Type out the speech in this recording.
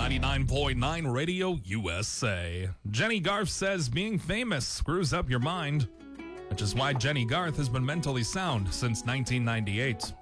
99.9 Radio USA. Jenny Garth says being famous screws up your mind, which is why Jenny Garth has been mentally sound since 1998.